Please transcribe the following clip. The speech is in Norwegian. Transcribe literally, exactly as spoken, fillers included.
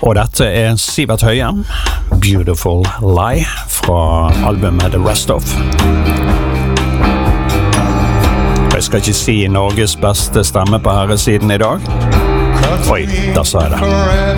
Og dette er Sivert Høie, Beautiful Lie, fra albumet The Rest Of. Jeg skal ikke si Norges beste stemme på herresiden i dag. Oi, da sa jeg det.